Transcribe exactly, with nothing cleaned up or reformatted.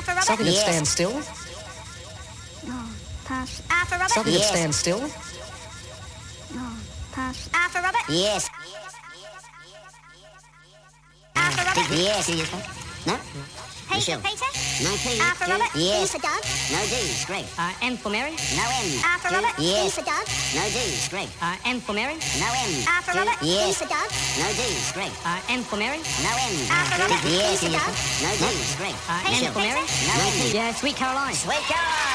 for Robert. Something that Yes. stands still. Oh, pass. R for Robert. Something Yes. that stands still. Oh, pass. R for Robert. Yes. R for Robert. Yes. No? P Michelle. for Peter. No P. R for G. Robert. D Yes. for Doug. No D. Greg. Uh, M for Mary. No M. R for G. Robert. Yes. D for Doug. No D. Greg. Uh, M for Mary. No M. R for G. Robert. D Yes. for Doug. No D. Greg. Uh, M for Mary. No M. R for G. Robert. D Yes. for Doug. No D. Greg. Uh, P M for for Mary. Peter. No M. Yeah, Sweet Caroline. Sweet Caroline.